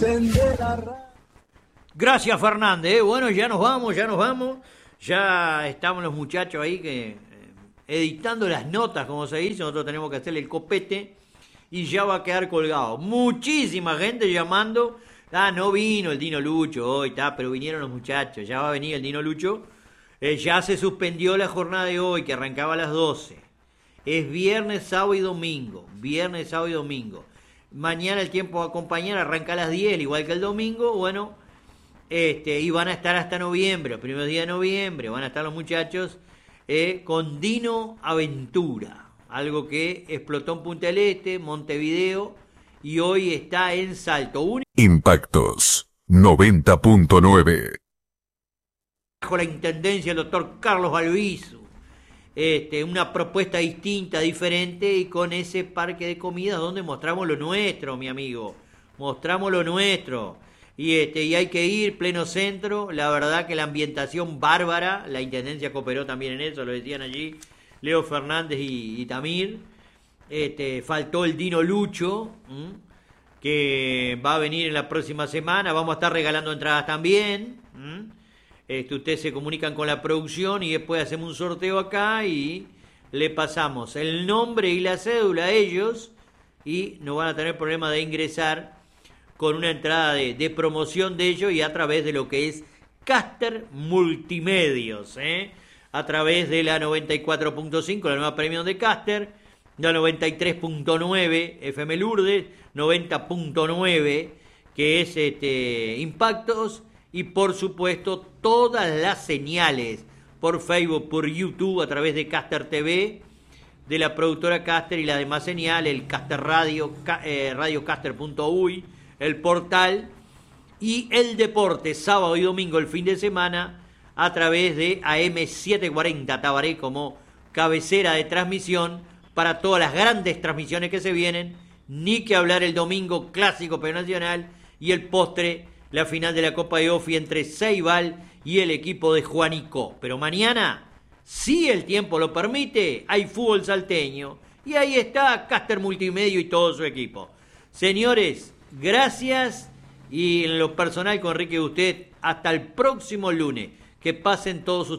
Gracias, Fernández. Bueno, ya nos vamos. Ya estamos los muchachos ahí que editando las notas, como se dice. Nosotros tenemos que hacerle el copete y ya va a quedar colgado. Muchísima gente llamando. No vino el Dino Lucho hoy, pero vinieron los muchachos. Ya va a venir el Dino Lucho. Ya se suspendió la jornada de hoy, que arrancaba a las 12. Es viernes, sábado y domingo. Mañana el tiempo va a acompañar, arranca a las 10, igual que el domingo. Bueno, y van a estar hasta noviembre, los primeros días de noviembre. Van a estar los muchachos con Dino Aventura. Algo que explotó en Punta del Este, Montevideo, y hoy está en Salto. Impactos 90.9. Bajo la intendencia del doctor Carlos Albizu. Una propuesta distinta, diferente, y con ese parque de comidas donde mostramos lo nuestro, mi amigo. Mostramos lo nuestro. Y hay que ir, pleno centro. La verdad que la ambientación bárbara. La intendencia cooperó también en eso, lo decían allí Leo Fernández y Tamir. Faltó el Dino Lucho, que va a venir en la próxima semana. Vamos a estar regalando entradas también. Ustedes se comunican con la producción y después hacemos un sorteo acá y le pasamos el nombre y la cédula a ellos y no van a tener problema de ingresar con una entrada de promoción de ellos y a través de lo que es Caster Multimedios, a través de la 94.5, la nueva premium de Caster, la 93.9 FM Lourdes, 90.9 que es Impactos, y por supuesto todas las señales por Facebook, por YouTube, a través de Caster TV, de la productora Caster, y las demás señales, el Caster Radio, radiocaster.uy, el portal, y el deporte, sábado y domingo, el fin de semana, a través de AM740 Tabaré como cabecera de transmisión para todas las grandes transmisiones que se vienen. Ni que hablar el domingo, clásico nacional, y el postre, la final de la Copa de Ofi entre Ceibal y el equipo de Juanico. Pero mañana, si el tiempo lo permite, hay fútbol salteño. Y ahí está Caster Multimedio y todo su equipo. Señores, gracias. Y en lo personal con Enrique y usted, hasta el próximo lunes. Que pasen todos ustedes.